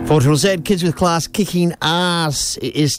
4 Z, Kids with Class, kicking ass. It is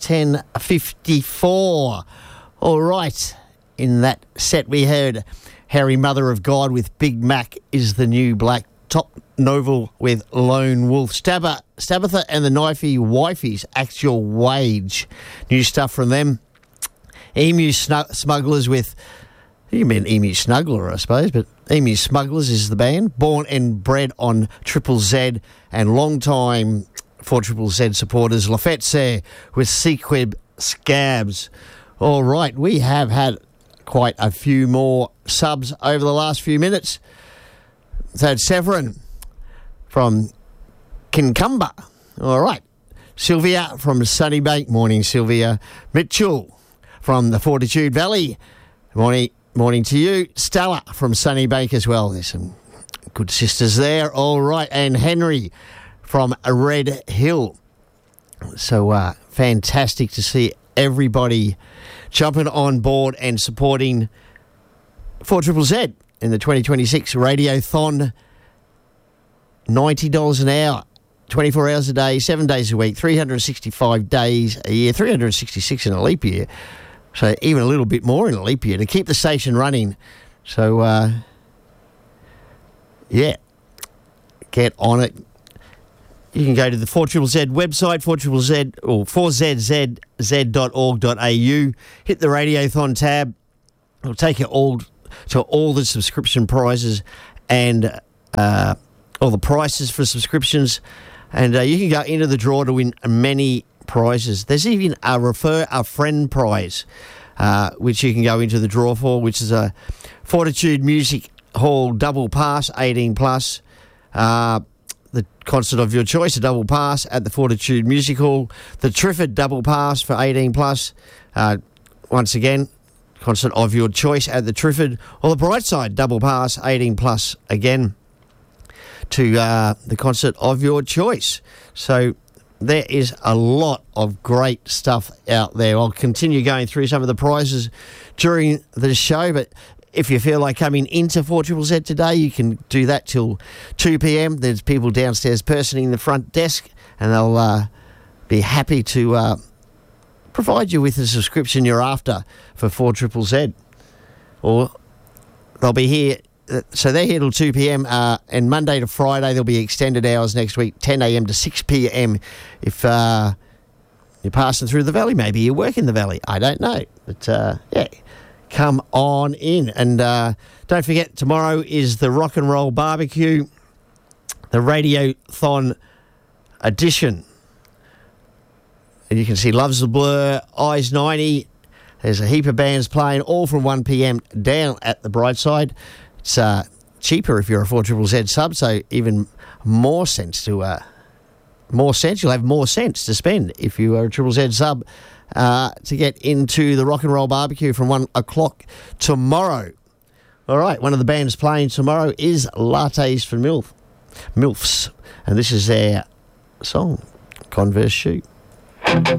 10:54. All right. In that set, we heard Harry Mother of God with Big Mac is the New Black, Top Novel with Lone Wolf, Stabitha and the Knifey Wifeys, Actual Wage. New stuff from them. Emu Smugglers with, you meant Emu Snuggler, I suppose, but Emu Smugglers is the band. Born and bred on Triple Z, and long-time 4ZZZ supporters, Lafette with Sequib Scabs. All right, we have had quite a few more subs over the last few minutes. So Severin from Kincumber. All right. Sylvia from Sunnybank. Morning, Sylvia. Mitchell from the Fortitude Valley. Morning to you. Stella from Sunnybank as well. There's some good sisters there. All right. And Henry from Red Hill. So fantastic to see everybody jumping on board and supporting 4ZZZ in the 2026 Radiothon. $90 an hour, 24 hours a day, 7 days a week, 365 days a year, 366 in a leap year. So even a little bit more in a leap year to keep the station running. So, yeah, get on it. You can go to the 4ZZZ website, 4ZZZ or 4zzz.org.au. Hit the Radiothon tab. It'll take you all to all the subscription prizes and all the prices for subscriptions. And you can go into the draw to win many prizes. There's even a Refer a Friend prize, which you can go into the draw for, which is a Fortitude Music Hall double pass, 18 plus. The concert of your choice, a double pass at the Fortitude Music Hall. The Triffid double pass for 18 plus. Once again, concert of your choice at the Triffid. Or the Brightside double pass, 18 plus again, to the concert of your choice. So there is a lot of great stuff out there. I'll continue going through some of the prizes during the show, but if you feel like coming into 4ZZZ today, you can do that till 2 p.m. There's people downstairs personing the front desk, and they'll be happy to provide you with the subscription you're after for 4ZZZ. Or they'll be here. So they're here till 2 p.m. And Monday to Friday, there'll be extended hours next week, 10 a.m. to 6 p.m. If you're passing through the valley, maybe you work in the valley. I don't know. But, yeah, come on in. And don't forget, tomorrow is the Rock and Roll Barbecue, the Radiothon edition. And you can see Loves the Blur, Eyes 90. There's a heap of bands playing, all from 1 p.m. down at the Brightside. It's cheaper if you're a 4ZZZ sub, so even more sense to you'll have more sense to spend if you are a ZZZ sub to get into the Rock and Roll Barbecue from 1 o'clock tomorrow. All right, one of the bands playing tomorrow is Lattes for MILFs, and this is their song, Converse Shoe.